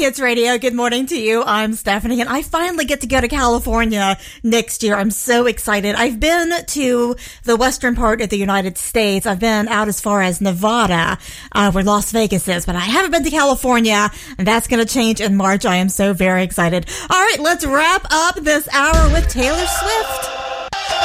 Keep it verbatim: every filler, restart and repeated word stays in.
Kids Radio. Good morning to you. I'm Stephanie, and I finally get to go to California next year. I'm so excited. I've been to the western part of the United States. I've been out as far as Nevada, uh, where Las Vegas is, but I haven't been to California, and that's going to change in March. I am so very excited. All right, let's wrap up this hour with Taylor Swift.